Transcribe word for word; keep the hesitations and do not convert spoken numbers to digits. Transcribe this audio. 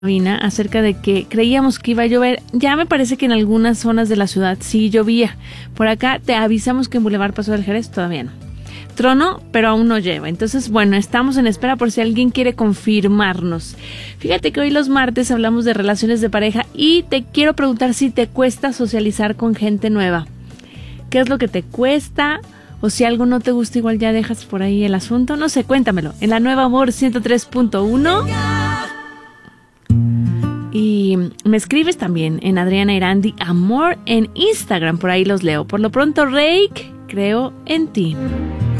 Vina acerca de que creíamos que iba a llover. Ya me parece que en algunas zonas de la ciudad sí llovía. Por acá te avisamos que en Boulevard Paso del Jerez todavía no. Tronó, pero aún no lleva. Entonces, bueno, estamos en espera por si alguien quiere confirmarnos. Fíjate que hoy los martes hablamos de relaciones de pareja y te quiero preguntar si te cuesta socializar con gente nueva. ¿Qué es lo que te cuesta? O si algo no te gusta, igual ya dejas por ahí el asunto. No sé, cuéntamelo. En la Nueva Amor ciento tres punto uno. Y me escribes también en Adriana Irandi Amor en Instagram, por ahí los leo. Por lo pronto, Reik, creo en ti.